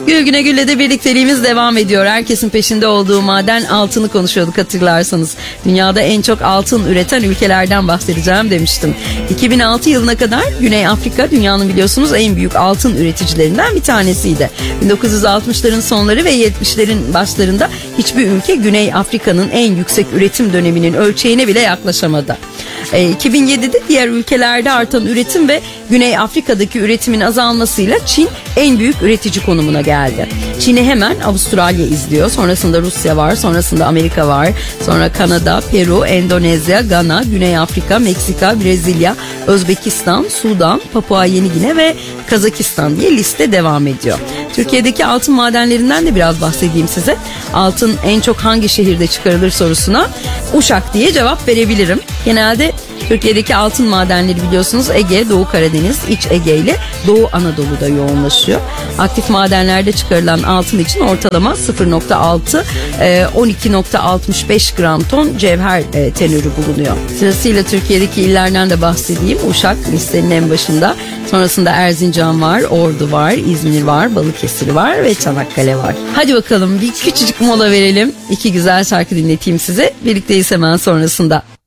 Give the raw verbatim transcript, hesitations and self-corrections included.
Gül Güne Gül'le de birlikteliğimiz devam ediyor. Herkesin peşinde olduğu maden altını konuşuyorduk hatırlarsanız. Dünyada en çok altın üreten ülkelerden bahsedeceğim demiştim. iki bin altı yılına kadar Güney Afrika dünyanın biliyorsunuz en büyük altın üreticilerinden bir tanesiydi. bin dokuz yüz altmışların sonları ve yetmişlerin başlarında hiçbir ülke Güney Afrika'nın en yüksek üretim döneminin ölçeğine bile yaklaşamadı. E, iki bin yedide diğer ülkelerde artan üretim ve Güney Afrika'daki üretimin azalmasıyla Çin en büyük üretici konumuna geldi. Çin'i hemen Avustralya izliyor. Sonrasında Rusya var, sonrasında Amerika var. Sonra Kanada, Peru, Endonezya, Gana, Güney Afrika, Meksika, Brezilya, Özbekistan, Sudan, Papua Yeni Gine ve Kazakistan diye liste devam ediyor. Türkiye'deki altın madenlerinden de biraz bahsedeyim size. Altın en çok hangi şehirde çıkarılır sorusuna Uşak diye cevap verebilirim. Genelde Türkiye'deki altın madenleri biliyorsunuz Ege, Doğu Karadeniz, İç Ege ile Doğu Anadolu'da yoğunlaşıyor. Aktif madenlerde çıkarılan altın için ortalama sıfır nokta altı on iki nokta altmış beş gram ton cevher tenörü bulunuyor. Sırasıyla Türkiye'deki illerden de bahsedeyim. Uşak listenin en başında. Sonrasında Erzincan var, Ordu var, İzmir var, Balıkesir var ve Çanakkale var. Hadi bakalım bir küçücük mola verelim. İki güzel şarkı dinleteyim size. Birlikteyiz hemen sonrasında.